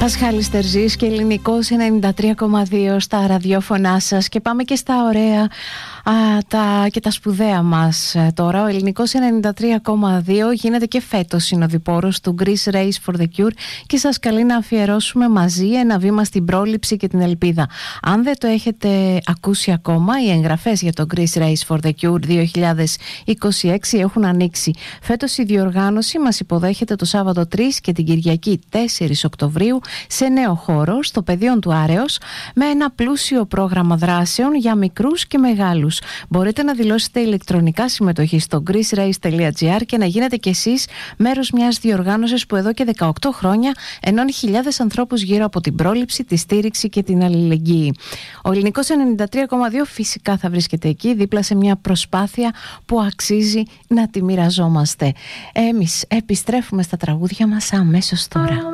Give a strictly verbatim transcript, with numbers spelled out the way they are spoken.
Πασχάλης Τερζής και Ελληνικός ενενήντα τρία κόμμα δύο στα ραδιόφωνά σας. Και πάμε και στα ωραία α, τα, και τα σπουδαία μας τώρα. Ο Ελληνικός ενενήντα τρία κόμμα δύο γίνεται και φέτος συνοδοιπόρος του Greece Race for the Cure και σας καλεί να αφιερώσουμε μαζί ένα βήμα στην πρόληψη και την ελπίδα. Αν δεν το έχετε ακούσει ακόμα, οι εγγραφές για το Greece Race for the Cure δύο χιλιάδες είκοσι έξι έχουν ανοίξει. Φέτος η διοργάνωση μας υποδέχεται το Σάββατο τρεις και την Κυριακή τέσσερις Οκτωβρίου σε νέο χώρο στο Πεδίον του Άρεως με ένα πλούσιο πρόγραμμα δράσεων για μικρούς και μεγάλους. Μπορείτε να δηλώσετε ηλεκτρονικά συμμετοχή στο greece race τελεία gr και να γίνετε κι εσείς μέρος μιας διοργάνωσης που εδώ και δεκαοκτώ χρόνια ενώνει χιλιάδες ανθρώπους γύρω από την πρόληψη, τη στήριξη και την αλληλεγγύη. Ο Ελληνικός ενενήντα τρία κόμμα δύο φυσικά θα βρίσκεται εκεί δίπλα σε μια προσπάθεια που αξίζει να τη μοιραζόμαστε. Εμείς επιστρέφουμε στα τραγούδια μας αμέσως τώρα.